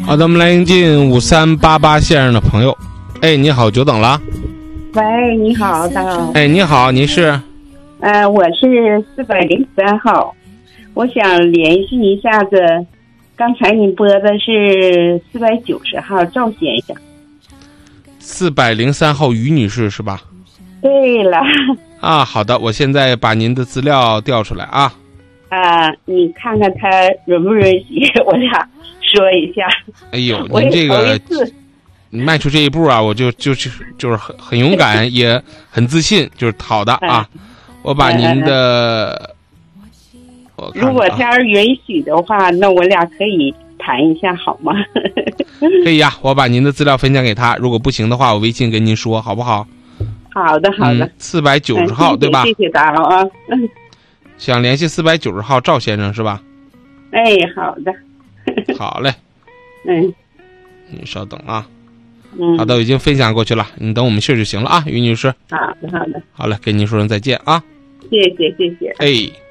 好的，我们来迎进5388线上的朋友。哎，你好，久等了。 喂，你好，大佬。 哎，你好，你是？ 我是403号，我想联系一下子，刚才你拨的是490号赵先生。 403号于女士是吧？ 对了。 啊，好的，我现在把您的资料调出来啊。 你看看他允不允许我俩说一下？ 哎呦，您这个迈出这一步啊，我就是很勇敢，也很自信，就是好的啊。我把您的， 如果他要允许的话，那我俩可以谈一下好吗？ 可以呀，我把您的资料分享给他。如果不行的话，我微信跟您说，好不好？ 好的，好的。 490号、对吧？ 谢谢大佬啊。 想联系490号赵先生是吧？ 哎，好的。 好嘞。你稍等啊。好的，我已经分享过去了，你等我们信就行了啊，于女士。 好的，好的。 好了，跟您说声再见啊。 谢谢。 哎。